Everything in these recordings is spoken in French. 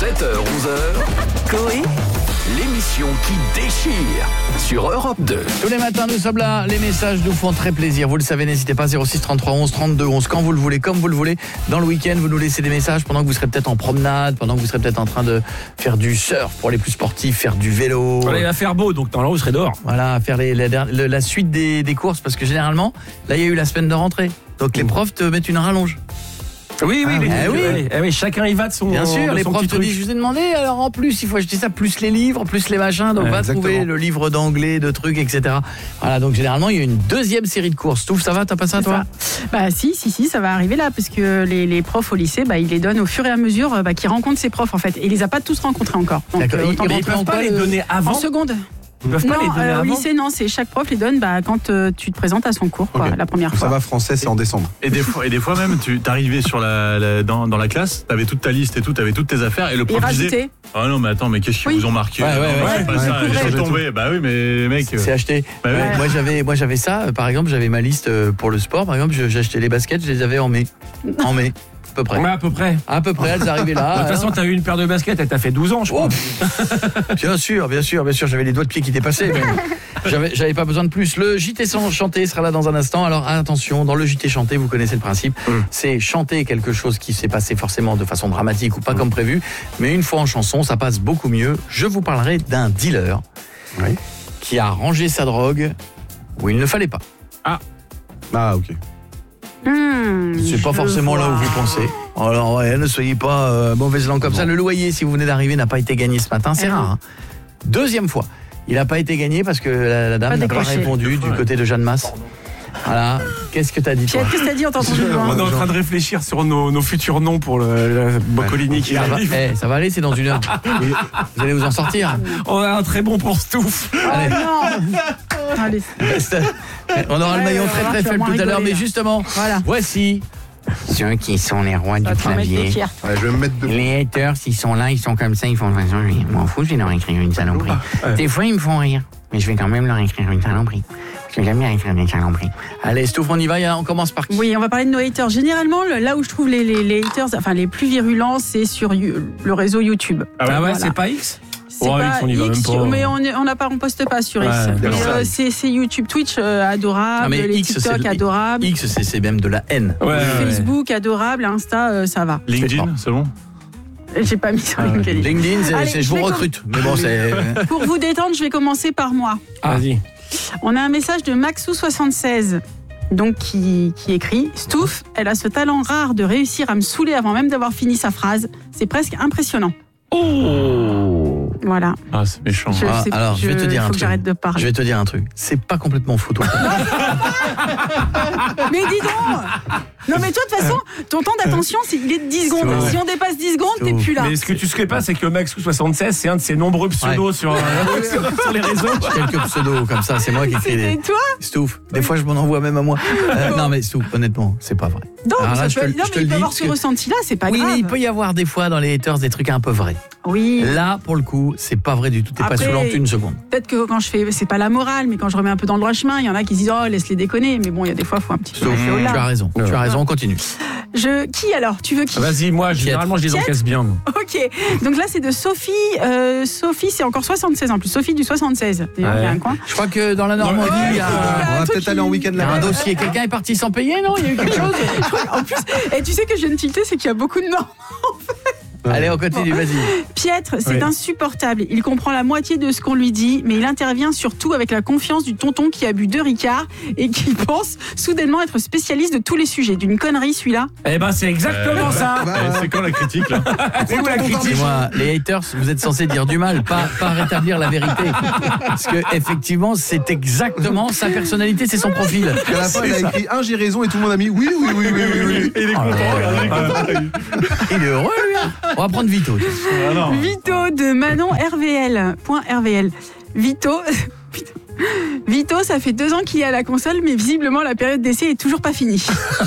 7h-11h, Coé, l'émission qui déchire sur Europe 2. Tous les matins, nous sommes là. Les messages nous font très plaisir. Vous le savez, n'hésitez pas. 06 33 11 32 11. Quand vous le voulez, comme vous le voulez. Dans le week-end, vous nous laissez des messages pendant que vous serez peut-être en promenade, pendant que vous serez peut-être en train de faire du surf pour les plus sportifs, faire du vélo. Voilà, il va faire beau, donc normalement vous serez dehors. Voilà, faire la suite des courses. Parce que généralement, là, il y a eu la semaine de rentrée. Donc les profs te mettent une rallonge. Oui, oui. Chacun y va de son. Bien sûr, de les son profs petit te truc. disent, je vous ai demandé, alors en plus, il faut acheter ça, plus les livres, plus les machins, donc va exactement. trouver le livre d'anglais, de trucs, etc. Voilà, donc généralement, il y a une deuxième série de courses. Touf, ça va, t'as pas ça, toi ? Bah si, ça va arriver là, parce que les profs au lycée, ils les donnent au fur et à mesure qu'ils rencontrent ces profs en fait. Et ils les a pas tous rencontrés encore. Donc, D'accord. autant Ils Mais ils rentrer peuvent pas les donner avant. en seconde. Ils peuvent pas les donner Au avant. lycée, non, c'est chaque prof les donne quand tu te présentes à son cours, quoi, Ok. la première Ça fois. va, français, c'est en décembre. Et des fois même, tu t'arrivais sur dans la classe, t'avais toute ta liste et tout, t'avais toutes tes affaires et le Et prof disait rajouter. ah non mais attends mais qu'est-ce qu'ils Oui. vous ont marqué Ouais, Non, ouais, mais ouais. c'est pas Ouais, ça, faut j'ai changer tombé. Bah oui mais mec. C'est acheté. Bah oui. Moi j'avais ça, par exemple, j'avais ma liste pour le sport, par exemple, j'achetais les baskets, je les avais en mai. En mai, à peu près. Ouais, à peu près. À peu près, elles arrivaient là. De toute façon, t'as eu une paire de baskets, elle t'a fait 12 ans, je crois. Bien sûr, j'avais les doigts de pied qui dépassaient. Mais j'avais pas besoin de plus. Le JT chanté sera là dans un instant. Alors attention, dans le JT chanté, vous connaissez le principe. C'est chanter quelque chose qui s'est passé forcément de façon dramatique ou pas comme prévu. Mais une fois en chanson, ça passe beaucoup mieux. Je vous parlerai d'un dealer qui a rangé sa drogue où il ne fallait pas. Ah, ok. C'est pas forcément là où vous pensez. Alors ouais, ne soyez pas mauvaise langue comme ça. Le loyer, si vous venez d'arriver, n'a pas été gagné ce matin. C'est rare. Hein. Deuxième fois. Il n'a pas été gagné parce que la dame Pas n'a pas décroché. répondu du côté de Jeanne Masse. Voilà. Qu'est-ce que t'as dit, toi? Pierre, qu'est-ce que t'as dit? On t'a entendu loin. On est en train de réfléchir sur nos futurs noms pour la Boccolini qui ça va, arrive. ça va aller, c'est dans une heure. Vous allez vous en sortir. On a un très bon pour Stouff. Allez. Allez. On aura le maillon très très tu vas faible moins tout à l'heure, rigoler, mais là. justement, Voilà. voici ceux qui sont les rois Ça du va te remettre des clavier. pierres. Ouais, je vais me mettre debout. Les haters, s'ils sont là, ils sont comme ça, ils font de toute façon, je m'en fous, je vais leur écrire une saloperie. Des fois, ils me font rire, mais je vais quand même leur écrire une saloperie. Parce que j'aime bien écrire des saloperies. Allez, Stouff, on y va, on commence par qui? Oui, on va parler de nos haters. Généralement, là où je trouve les haters, enfin les plus virulents, c'est sur le réseau YouTube. Ah ouais, Voilà. c'est pas X? C'est Oh, pas X, on y va même pas. mais on poste pas sur X. Ouais, Mais, d'accord. c'est YouTube, Twitch adorable, Ah, mais les X, TikTok c'est- adorables, X, c'est même de la haine. Ouais, Facebook adorable, Insta ça va. LinkedIn, c'est bon. J'ai pas mis sur LinkedIn. LinkedIn, Allez, je je vous vais recrute. Mais bon, c'est. Pour vous détendre, je vais commencer par moi. Vas-y. On a un message de Maxou76. Donc qui écrit: Stouff, elle a ce talent rare de réussir à me saouler avant même d'avoir fini sa phrase. C'est presque impressionnant. Oh. Voilà. Ah c'est méchant. Alors, je vais te dire un faut que truc. j'arrête de parler. Je vais te dire un truc. C'est pas complètement faux, toi. Mais dis donc. Non mais toi de toute façon, ton temps d'attention, il est de 10 secondes. Ouais. Si on dépasse 10 secondes, t'es plus là. Mais ce que tu sais pas, c'est que Maxou76, c'est un de ses nombreux pseudos sur les réseaux. Quelques pseudos comme ça, c'est moi qui écris C'était des. toi. Stouff. Des fois, je m'en envoie même à moi. Non, mais Stouff, honnêtement, c'est pas vrai. Non, Alors là, ça je peut, te- non, je te mais le il peut dis, avoir parce ce que- ressenti-là, c'est pas Oui, grave. mais il peut y avoir des fois dans les haters des trucs un peu vrais. Oui. Là, pour le coup, c'est pas vrai du tout. T'es pas Après, saoulante une seconde. Peut-être que quand je fais, c'est pas la morale, mais quand je remets un peu dans le droit chemin, il y en a qui se disent oh laisse-les déconner. Mais bon, il y a des fois, faut un petit peu. Stouff, aller tu au-delà. as raison. Tu as raison, on continue. Qui alors? Tu veux qui? Vas-y, moi, généralement, je les encaisse bien. moi. Ok, donc là c'est de Sophie. Sophie, c'est encore 76 en plus. Sophie du 76. D'ailleurs, il y a un coin. Je crois que dans la Normandie, il y a On va peut-être aller en week-end il y a un là-bas. dossier. Quelqu'un est parti sans payer, non? Il y a eu quelque chose? En plus, et tu sais que je viens de tilter, c'est qu'il y a beaucoup de noms. Allez, on continue, vas-y. Piètre, c'est Oui. insupportable. Il comprend la moitié de ce qu'on lui dit, mais il intervient surtout avec la confiance du tonton qui a bu 2 Ricards et qui pense soudainement être spécialiste de tous les sujets. D'une connerie, celui-là. Eh ben, c'est exactement ça. C'est quand la critique là? C'est où la critique? Excusez-moi, les haters, vous êtes censés dire du mal, pas rétablir la vérité. Parce que effectivement, c'est exactement sa personnalité, c'est son profil. À la fin, il a écrit j'ai raison et tout le monde a mis oui. Il est content, regardez, il est content. Il est heureux, lui. On va prendre Vito. Ah non. Vito de Manon RVL. Vito. Vito, ça fait 2 ans qu'il est à la console, mais visiblement la période d'essai est toujours pas finie.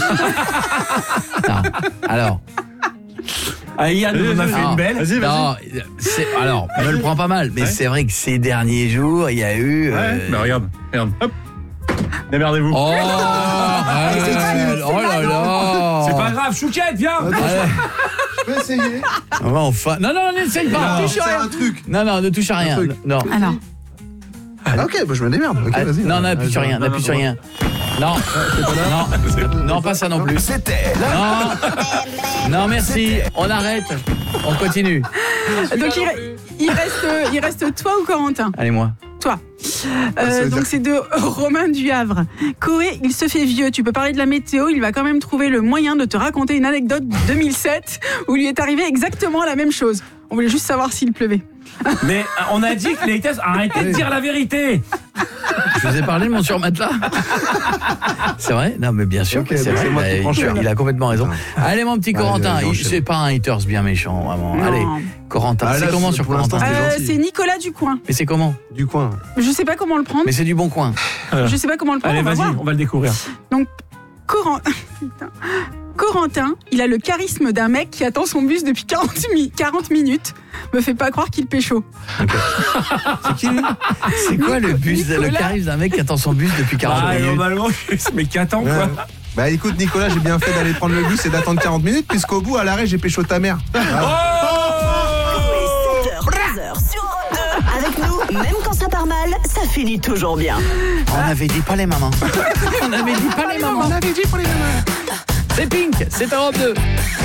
Non. Alors, Yann on a fait non, une belle. Vas-y, vas-y. non, alors, me le prends pas mal, mais c'est vrai que ces derniers jours, il y a eu. Mais regarde. Hop. Démerdez-vous. Oh, Raphaël, oh là là. C'est pas grave, Chouquette, viens. peux essayer. Enfin, non, n'essaye pas. touche C'est rien. un truc. Non, ne touche à rien. truc. Non. Alors, Ah, ok, bah je me démerde. Ok, Ah, vas-y. non, n'appuie sur rien, n'appuie sur rien. Non, non, pas ça non plus. C'était Non, merci. On arrête. On continue. donc il reste toi ou Corentin? Allez, moi. Toi. ça veut Donc dire- c'est de Romain du Havre. Koé, il se fait vieux. Tu peux parler de la météo. Il va quand même trouver le moyen de te raconter une anecdote de 2007 où il est arrivé exactement la même chose. On voulait juste savoir s'il pleuvait. Mais on a dit que les tests, arrêtez de dire la vérité. Je vous ai parlé de mon surmatelas. C'est vrai? Non, mais bien sûr Ok, que c'est donc vrai. c'est moi qui prends cher. Il a complètement raison. Allez, mon petit Ouais, Corentin, vas-y, enchaîne. c'est pas un haters bien méchant, vraiment. Non. Allez, Corentin, Ah, c'est là, comment c'est- sur pour l'instant, Corentin? c'est gentil. C'est Nicolas Ducoin. Mais c'est comment? Du coin. Je sais pas comment le prendre. Mais c'est du bon coin. Je sais pas comment le prendre. Allez, on va vas-y, voir. on va le découvrir. Donc, Putain. Corentin, il a le charisme d'un mec qui attend son bus depuis 40 minutes. Me fait pas croire qu'il pécho. C'est qui lui? C'est quoi le bus, le Nicolas. charisme d'un mec qui attend son bus depuis 40 minutes? Normalement, mais qu'attends quoi. Ouais. Bah écoute Nicolas, j'ai bien fait d'aller prendre le bus et d'attendre 40 minutes puisqu'au bout à l'arrêt j'ai pécho ta mère. Oui, 7h, 13h sur Europe 2. Avec nous, même quand ça part mal, ça finit toujours bien. On avait dit pas les mamans. On avait dit pas les mamans. On avait dit pour les mamans. C'est Pink, c'est Europe 2.